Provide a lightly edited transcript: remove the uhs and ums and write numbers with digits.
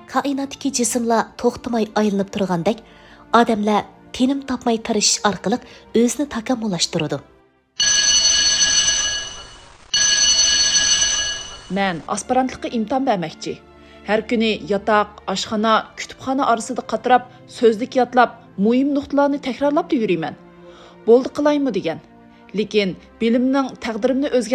koinotdagi jismlar to'xtamay aylanib turgandek, odamlar tinim topmay tirishish orqali o'zini takomillashtiradi. Men aspirantlikqa imtihon bermoqchi. Har kuni yotoq, oshxona, kutubxona orasida qatirab, so'zlik yotlab, muhim nuqtalarni takrorlab yuriyman. Bo'ldi qilaymi degan. Lekin bilimning taqdirimni o'zgartirib